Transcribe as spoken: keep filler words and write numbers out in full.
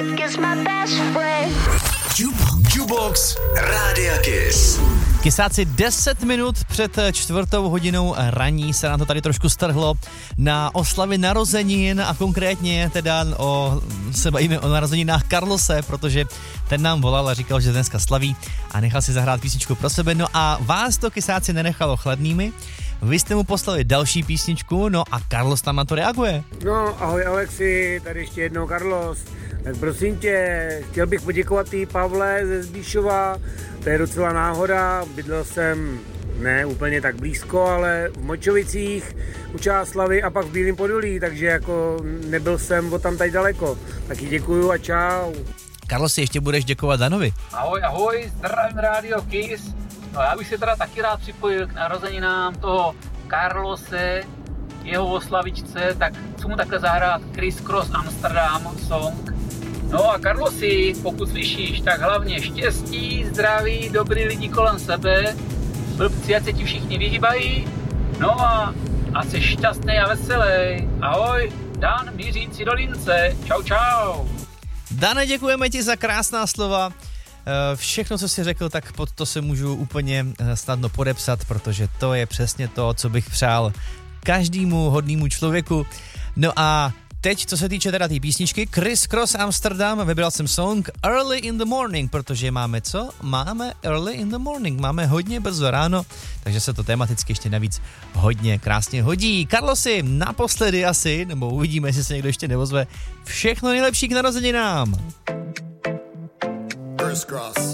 Jukebox Rádia Kiss. Kysáci, deset minut před čtvrtou hodinou raní se nám to tady trošku strhlo na oslavy narozenin a konkrétně teda o, se bavíme o narozeninách Carlose, protože ten nám volal a říkal, že dneska slaví a nechal si zahrát písničku pro sebe. No a vás to, Kysáci, nenechalo chladnými. Vy jste mu poslali další písničku, no a Carlos tam na to reaguje. No, ahoj Alexi, tady ještě jednou Carlos. Tak prosím tě, chtěl bych poděkovat tý Pavle ze Zbíšova, to je docela náhoda, bydlel jsem ne úplně tak blízko, ale v Močovicích u Čáslavy a pak v Bílém Podolí, takže jako nebyl jsem od tam tady daleko. Taky děkuju a čau. Carlos, ještě budeš děkovat Danovi. Ahoj, ahoj, zdravím Radio Kiss. No já bych se teda taky rád připojil k narozeninám toho Carlose, jeho oslavičce, tak chci mu takhle zahrát Criss Cross Amsterdam song. No a Carlosi, pokud slyšíš, tak hlavně štěstí, zdraví, dobrý lidi kolem sebe, blbci, ať se ti všichni vyhýbají, no a ať jsi šťastný a veselý. Ahoj, Dan mířící do Lince, čau čau. Dane, děkujeme ti za krásná slova. Všechno, co jsi řekl, tak pod to se můžu úplně snadno podepsat, protože to je přesně to, co bych přál každému hodnému člověku. No a teď, co se týče teda té tý písničky, Criss Cross Amsterdam, vybral jsem song Early in the Morning, protože máme co? Máme Early in the Morning, máme hodně brzo ráno, takže se to tematicky ještě navíc hodně krásně hodí. Carlosi, naposledy asi, nebo uvidíme, jestli se někdo ještě nevozve, všechno nejlepší k narozeninám. Criss Cross.